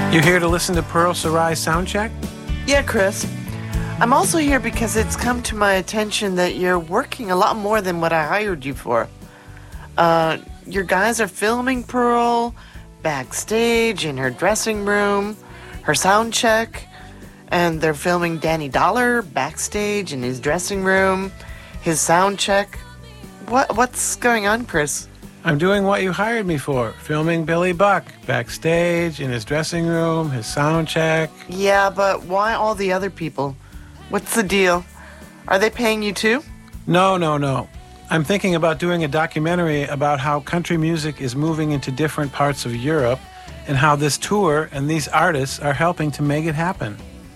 You here to listen to Pearl Sarai's soundcheck? Yeah, Chris. I'm also here because it's come to my attention that you're working a lot more than what I hired you for. Your guys are filming Pearl backstage in her dressing room, her sound check, and they're filming Danny Dollar backstage in his dressing room, his sound check. What's going on, Chris? I'm doing what you hired me for, filming Billy Buck backstage in his dressing room, his sound check. Yeah, but why all the other people? What's the deal? Are they paying you too? No. I'm thinking about doing a documentary about how country music is moving into different parts of Europe and how this tour and these artists are helping to make it happen.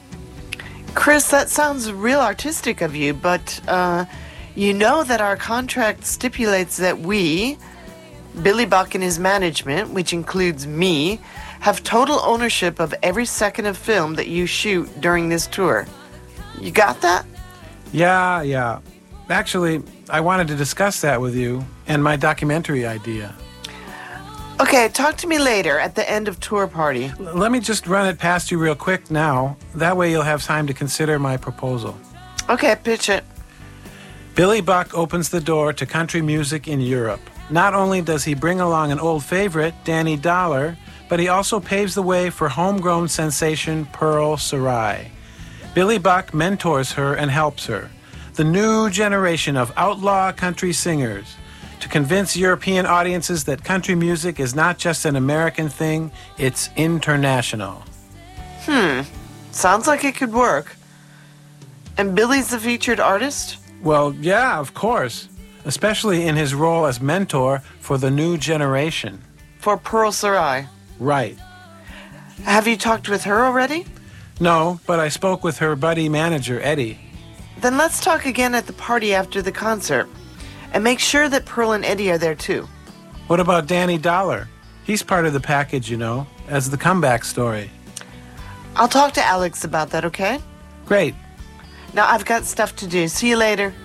Chris, that sounds real artistic of you, but you know that our contract stipulates that we, Billy Buck and his management, which includes me, have total ownership of every second of film that you shoot during this tour. You got that? Yeah. Actually, I wanted to discuss that with you and my documentary idea. Okay, talk to me later at the end of tour party. Let me just run it past you real quick now. That way you'll have time to consider my proposal. Okay, pitch it. Billy Buck opens the door to country music in Europe. Not only does he bring along an old favorite, Danny Dollar, but he also paves the way for homegrown sensation Pearl Sarai. Billy Buck mentors her and helps her, the new generation of outlaw country singers, to convince European audiences that country music is not just an American thing, it's international. Sounds like it could work. And Billy's the featured artist? Well, yeah, of course, especially in his role as mentor for the new generation. For Pearl Sarai. Right. Have you talked with her already? No, but I spoke with her buddy manager, Eddie. Then let's talk again at the party after the concert. And make sure that Pearl and Eddie are there too. What about Danny Dollar? He's part of the package, you know, as the comeback story. I'll talk to Alex about that, okay? Great. Now I've got stuff to do. See you later.